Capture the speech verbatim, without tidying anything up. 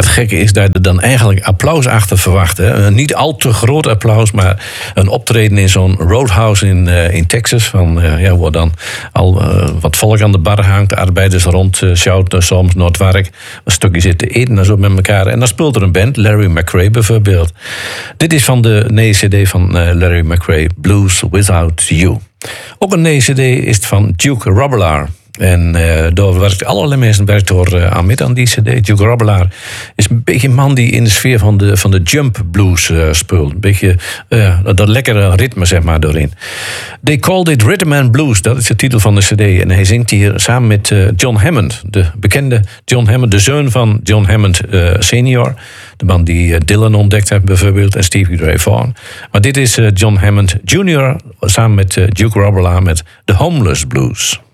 gekke is dat er dan eigenlijk applaus achter verwacht. Hè. Een niet al te groot applaus, maar een optreden in zo'n roadhouse in, uh, in Texas. Van, uh, ja, waar dan al uh, wat volk aan de bar hangt, arbeiders rond uh, shouten, soms naar het werk. Een stukje zitten eten en zo met elkaar. En dan speelt er een band, Larry McRae bijvoorbeeld. Dit is van de nieuwe cd van uh, Larry McRae, Blues Without You. Ook een nieuwe cd is van Duke Robillard. En uh, daar werkt allerlei mensen werkt door uh, aan met aan die cd. Duke Robillard is een beetje een man die in de sfeer van de, van de jump blues uh, speelt. Een beetje uh, dat lekkere ritme, zeg maar, doorin. They Called It Rhythm and Blues, dat is de titel van de cd. En hij zingt hier samen met uh, John Hammond, de bekende John Hammond, de zoon van John Hammond uh, senior. De man die uh, Dylan ontdekt heeft bijvoorbeeld en Stevie Ray Vaughan. Maar dit is uh, John Hammond junior samen met uh, Duke Robillard met The Homeless Blues.